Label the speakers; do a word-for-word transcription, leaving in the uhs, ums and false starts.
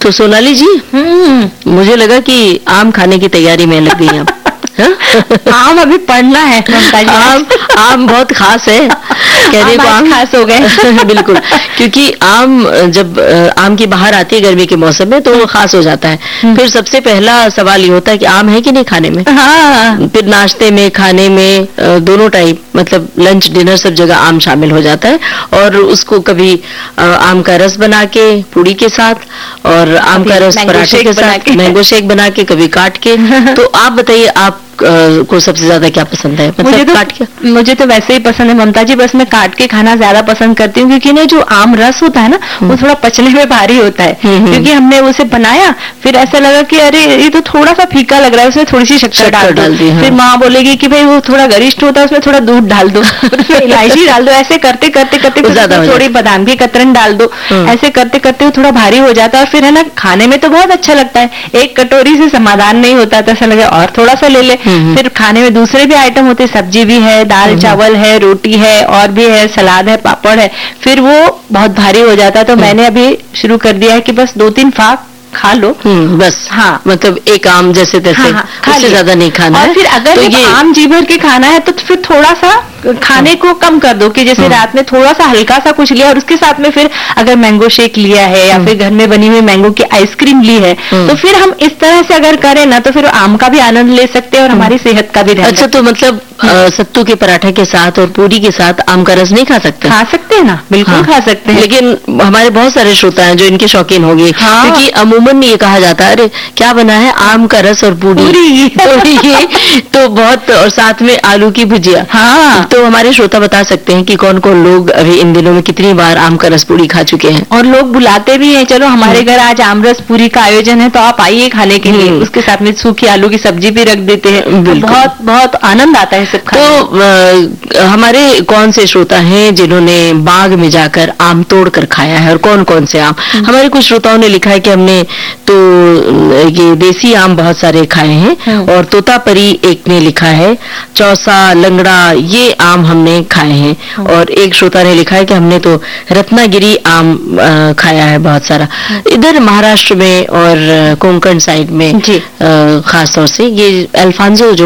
Speaker 1: तो सोनाली जी,
Speaker 2: हम्म
Speaker 1: मुझे लगा कि आम खाने की तैयारी में लग गई आप।
Speaker 2: आम अभी पढ़ना है ममता जी।
Speaker 1: आम आम बहुत खास है, कहने
Speaker 2: आम
Speaker 1: को
Speaker 2: आज
Speaker 1: आम
Speaker 2: खास हो गए।
Speaker 1: बिल्कुल, क्योंकि आम जब अ, आम की बहार आती है गर्मी के मौसम में तो वो खास हो जाता है। फिर सबसे पहला सवाल ये होता है कि आम है कि नहीं खाने में।
Speaker 2: हाँ
Speaker 1: फिर नाश्ते में, खाने में, अ, दोनों टाइम, मतलब लंच डिनर सब जगह आम शामिल हो जाता है। और उसको कभी अ, आम का रस बना के पूड़ी के साथ, और आम का
Speaker 2: कभी
Speaker 1: रस
Speaker 2: मैंगो
Speaker 1: पराठे
Speaker 2: शेक
Speaker 1: के
Speaker 2: बना
Speaker 1: साथ,
Speaker 2: के।
Speaker 1: मैंगो शेक बना के, कभी काट के। तो आप बताइए, आप अ, को सबसे ज्यादा क्या पसंद है,
Speaker 2: मुझे
Speaker 1: मतलब
Speaker 2: तो
Speaker 1: काट के?
Speaker 2: मुझे तो वैसे ही पसंद है ममता जी, बस मैं काट के खाना ज्यादा पसंद करती हूँ, क्योंकि ना जो आम रस होता है ना वो थोड़ा पचने में भारी होता है।
Speaker 1: हम्म, हम्म।
Speaker 2: क्योंकि हमने उसे बनाया, फिर ऐसा लगा कि अरे ये तो थोड़ा सा फीका लग रहा है, उसमें थोड़ी सी शक्कर
Speaker 1: शक्कर
Speaker 2: डाल
Speaker 1: डाल दी,
Speaker 2: दो।
Speaker 1: हाँ।
Speaker 2: फिर माँ बोलेगी कि भाई वो थोड़ा गरिष्ठ होता है, उसमें थोड़ा दूध डाल दो, फिर उसमें इलायची डाल दो। ऐसे करते करते करते
Speaker 1: वो
Speaker 2: फिर
Speaker 1: ज्यादा
Speaker 2: उसमें
Speaker 1: हो
Speaker 2: थोड़ी बादाम की कतरन डाल दो।
Speaker 1: हम्म।
Speaker 2: ऐसे करते करते वो थोड़ा भारी हो जाता है, और फिर है ना खाने में तो बहुत अच्छा लगता है। एक कटोरी से समाधान नहीं होता, तो ऐसा लगे और थोड़ा सा ले ले।
Speaker 1: हम्म।
Speaker 2: फिर खाने में दूसरे भी आइटम होते, सब्जी भी है, दाल चावल है, रोटी है, और भी है, सलाद है, पापड़ है, फिर वो बहुत भारी हो जाता है। तो मैंने अभी शुरू कर दिया है कि बस दो तीन फाक खा लो।
Speaker 1: हम्म, बस।
Speaker 2: हाँ।
Speaker 1: मतलब एक आम जैसे तैसे,
Speaker 2: हाँ, हाँ, खा
Speaker 1: उससे
Speaker 2: लिया।
Speaker 1: ज्यादा नहीं खाना
Speaker 2: और
Speaker 1: है।
Speaker 2: फिर अगर
Speaker 1: तो
Speaker 2: जब
Speaker 1: ये
Speaker 2: आम जी भर के खाना है तो फिर थोड़ा सा खाने को कम कर दो, कि जैसे रात में थोड़ा सा हल्का सा कुछ लिया, और उसके साथ में फिर अगर मैंगो शेक लिया है, या फिर घर में बनी हुई मैंगो की आइसक्रीम ली है, तो फिर हम इस तरह से अगर करें ना, तो फिर आम का भी आनंद ले सकते हैं और हमारी सेहत का भी ध्यान
Speaker 1: अच्छा, तो मतलब अ, सत्तू के पराठे के साथ और पूरी के साथ आम का रस नहीं खा सकते?
Speaker 2: खा सकते हैं ना, बिल्कुल
Speaker 1: हाँ।
Speaker 2: खा सकते हैं।
Speaker 1: लेकिन हमारे बहुत सारे श्रोता हैं जो इनके शौकीन होंगे।
Speaker 2: हाँ।
Speaker 1: क्योंकि अमूमन ये कहा जाता है, अरे क्या बना है, आम का रस और पूरी।
Speaker 2: पूरी।
Speaker 1: तो ये तो बहुत, और साथ में आलू की भुजिया।
Speaker 2: हाँ।
Speaker 1: तो हमारे श्रोता बता सकते हैं कि कौन कौन लोग अभी इन दिनों में कितनी बार आम का रस पूरी खा चुके हैं।
Speaker 2: और लोग बुलाते भी हैं, चलो हमारे घर आज आमरस पूरी का आयोजन है, तो आप आइए खाने के लिए।
Speaker 1: हम्म।
Speaker 2: उसके साथ में सूखी आलू की सब्जी भी रख देते हैं, तो
Speaker 1: बिल्कुल।
Speaker 2: बहुत बहुत आनंद आता है सब खाने में।
Speaker 1: तो अ, हमारे कौन से श्रोता हैं जिन्होंने बाग में जाकर आम तोड़ कर खाया है, और कौन कौन से आम? हमारे कुछ श्रोताओं ने लिखा है कि हमने तो अ, ये देसी आम बहुत सारे खाए हैं, और तोतापरी एक ने लिखा है, चौसा, लंगड़ा, ये आम हमने खाए हैं। और एक श्रोता ने लिखा है कि हमने तो रत्नागिरी आम अ, खाया है बहुत सारा। इधर महाराष्ट्र में और अ, कोंकण साइड में
Speaker 2: जी।
Speaker 1: अ, खास तौर से ये अल्फांसो जो